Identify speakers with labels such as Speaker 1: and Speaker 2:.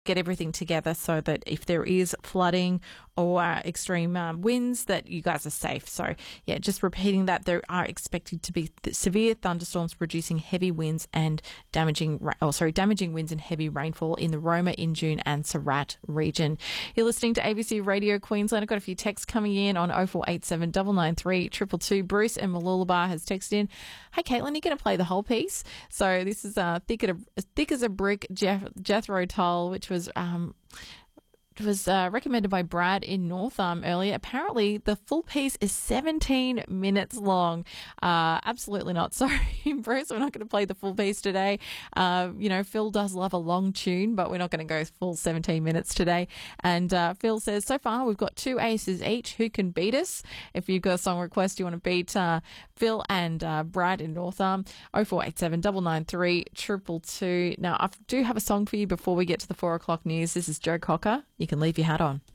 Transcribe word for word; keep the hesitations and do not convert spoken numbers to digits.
Speaker 1: get everything together so that if there is flooding or uh, extreme um, winds, that you guys are safe. So, yeah, just repeating that, there are expected to be th- severe thunderstorms producing heavy winds and damaging, ra- oh, sorry, damaging winds and heavy rainfall in the Roma, Injune and Surat region. You're listening to A B C Radio Queensland. I've got a few texts coming in on oh four eight seven, nine nine three, two two two. Bruce and Mooloolaba has texted in, hey, Caitlin, you're going to play the whole piece. So this is uh, thick, as a, thick as a brick, Jeff, Jethro Tull, which was um, was uh, recommended by Brad in Northam earlier. Apparently, the full piece is seventeen minutes long. Uh, absolutely not. Sorry, Bruce, we're not going to play the full piece today. Uh, you know, Phil does love a long tune, but we're not going to go full seventeen minutes today. And uh, Phil says, so far we've got two aces each. Who can beat us? If you've got a song request you want to beat uh, Phil and uh, Brad in Northam, oh four eight seven, nine nine three, two two two. Now, I do have a song for you before we get to the four o'clock news. This is Joe Cocker. You can leave your hat on.